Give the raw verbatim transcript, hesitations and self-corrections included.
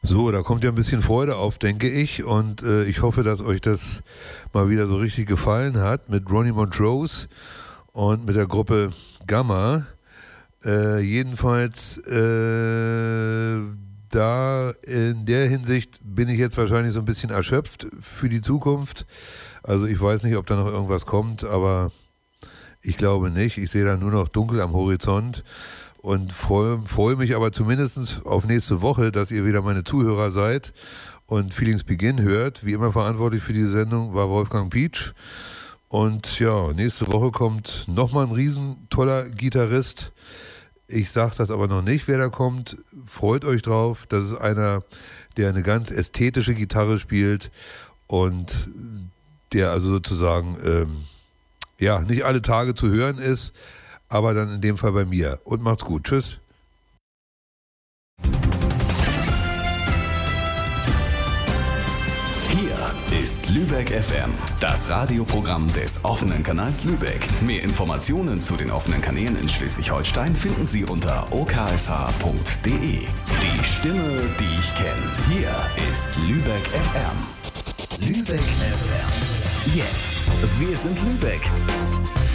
So, da kommt ja ein bisschen Freude auf, denke ich. Und äh, ich hoffe, dass euch das mal wieder so richtig gefallen hat mit Ronnie Montrose und mit der Gruppe Gamma. Äh, jedenfalls, äh, da in der Hinsicht bin ich jetzt wahrscheinlich so ein bisschen erschöpft für die Zukunft. Also ich weiß nicht, ob da noch irgendwas kommt, aber ich glaube nicht. Ich sehe da nur noch dunkel am Horizont. Und freue freu mich aber zumindest auf nächste Woche, dass ihr wieder meine Zuhörer seid und Feelings Begin hört. Wie immer verantwortlich für diese Sendung war Wolfgang Pietsch. Und ja, nächste Woche kommt nochmal ein riesen toller Gitarrist. Ich sage das aber noch nicht, wer da kommt. Freut euch drauf. Das ist einer, der eine ganz ästhetische Gitarre spielt und der also sozusagen ähm, ja nicht alle Tage zu hören ist, aber dann in dem Fall bei mir. Und macht's gut. Tschüss. Hier ist Lübeck F M, das Radioprogramm des offenen Kanals Lübeck. Mehr Informationen zu den offenen Kanälen in Schleswig-Holstein finden Sie unter o k s h punkt d e. Die Stimme, die ich kenne. Hier ist Lübeck F M. Lübeck F M. Jetzt. Wir sind Lübeck.